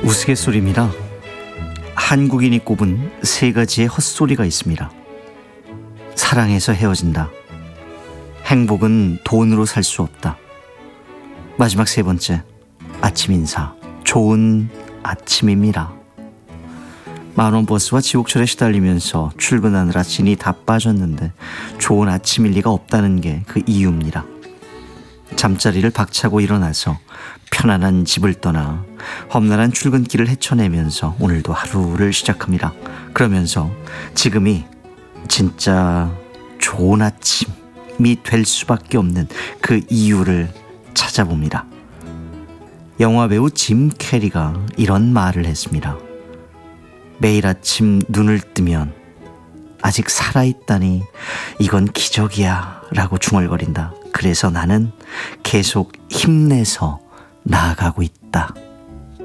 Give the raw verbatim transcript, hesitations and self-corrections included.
우스갯소리입니다. 한국인이 꼽은 세 가지의 헛소리가 있습니다. 사랑해서 헤어진다. 행복은 돈으로 살 수 없다. 마지막 세 번째, 아침 인사. 좋은 아침입니다. 만원 버스와 지옥철에 시달리면서 출근하느라 진이 다 빠졌는데 좋은 아침일 리가 없다는 게 그 이유입니다. 잠자리를 박차고 일어나서 편안한 집을 떠나 험난한 출근길을 헤쳐내면서 오늘도 하루를 시작합니다. 그러면서 지금이 진짜 좋은 아침이 될 수밖에 없는 그 이유를 찾아봅니다. 영화배우 짐 캐리가 이런 말을 했습니다. 매일 아침 눈을 뜨면 아직 살아있다니 이건 기적이야 라고 중얼거린다. 그래서 나는 계속 힘내서 나아가고 있다.